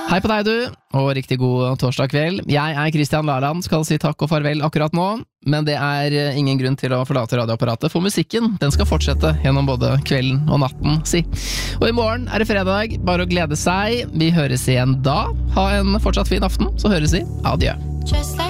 Hei på deg du, og riktig god torsdag kveld. Jeg Kristian Laland, skal si takk og farvel akkurat nå, men det ingen grunn til å forlate radioapparatet, for musikken, den skal fortsette gjennom både kvelden og natten, si. Og i morgen det fredag, bare å glede seg. Vi høres igjen da. Ha en fortsatt fin aften, så høres vi. Adjø.